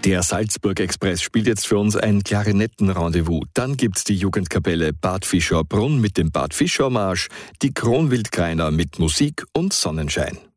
Der Salzburg-Express spielt jetzt für uns ein Klarinettenrendezvous. Dann gibt's die Jugendkapelle Bad Fischer Brunn mit dem Bad Fischer Marsch, die Kronwildgreiner mit Musik und Sonnenschein.